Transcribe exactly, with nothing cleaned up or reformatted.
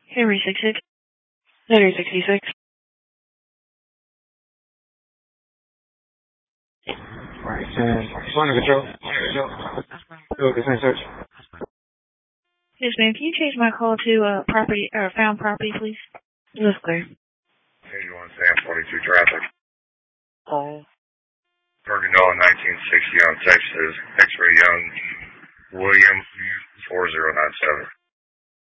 Henry sixty-six. Henry sixty-six. Alright, ten. Point of control. Do a consent search. Yes, ma'am. Can you change my call to uh, property or found property, please? That's clear. eighty-one Sam forty-two traffic. Oh. Bergen Nolan nineteen sixty on Texas. X-ray Young William four zero nine seven.